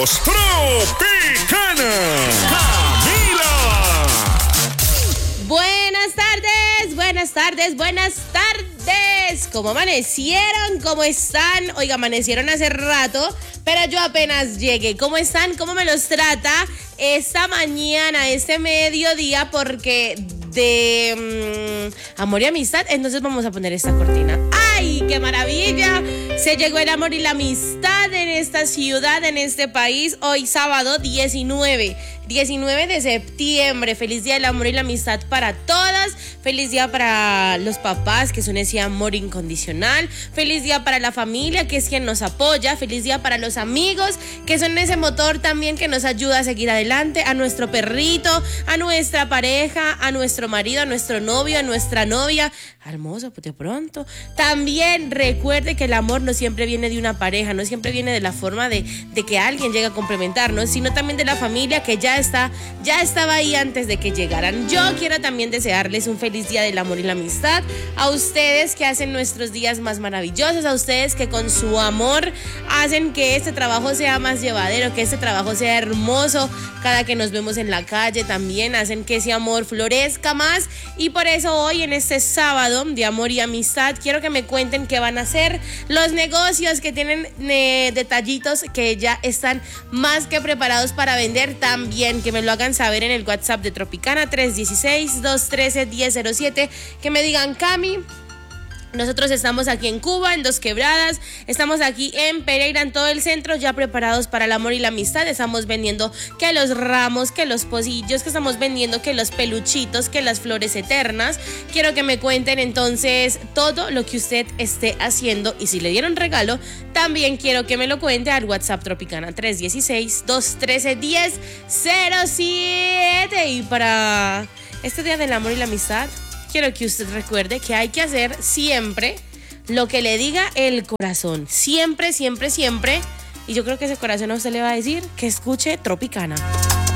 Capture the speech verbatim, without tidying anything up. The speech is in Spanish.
somos Tropicana. Camila. Buenas tardes, buenas tardes, buenas tardes. ¿Cómo amanecieron? ¿Cómo están? Oiga, amanecieron hace rato, pero yo apenas llegué. ¿Cómo están? ¿Cómo me los trata esta mañana, este mediodía? Porque de um, amor y amistad, entonces vamos a poner esta cortina. ¡Ay, qué maravilla! Se llegó el amor y la amistad en esta ciudad, en este país. Hoy sábado diecinueve de septiembre. Feliz día del amor y la amistad para todas. Feliz día para los papás, que son ese amor incondicional. Feliz día para la familia, que es quien nos apoya. Feliz día para los amigos, que son ese motor también que nos ayuda a seguir adelante. A nuestro perrito, a nuestra pareja, a nuestro marido, a nuestro novio, a nuestra novia. Hermoso, pues de pronto. También recuerde que el amor no siempre viene de una pareja, no siempre viene de la forma de, de que alguien llegue a complementarnos, sino también de la familia que ya está, ya estaba ahí antes de que llegaran. Yo quiero también desearles un feliz día del amor y la amistad a ustedes que hacen nuestros días más maravillosos, a ustedes que con su amor hacen que este trabajo sea más llevadero, que este trabajo sea hermoso. Cada que nos vemos en la calle también hacen que ese amor florezca más, y por eso hoy en este sábado de amor y amistad quiero que me cuenten qué van a hacer, los negocios que tienen eh, detallitos que ya están más que preparados para vender, también que me lo hagan saber en el WhatsApp de Tropicana tres uno seis, dos uno tres, uno cero cero siete, que me digan: Cami, nosotros estamos aquí en Cuba, en Dos Quebradas, estamos aquí en Pereira, en todo el centro, ya preparados para el amor y la amistad. Estamos vendiendo que los ramos, que los pocillos, que estamos vendiendo que los peluchitos, que las flores eternas. Quiero que me cuenten entonces todo lo que usted esté haciendo, y si le dieron regalo, también quiero que me lo cuente al WhatsApp Tropicana tres uno seis, dos uno tres, uno cero cero siete. Y para este día del amor y la amistad, quiero que usted recuerde que hay que hacer siempre lo que le diga el corazón. Siempre, siempre, siempre. Y yo creo que ese corazón a usted le va a decir que escuche Tropicana.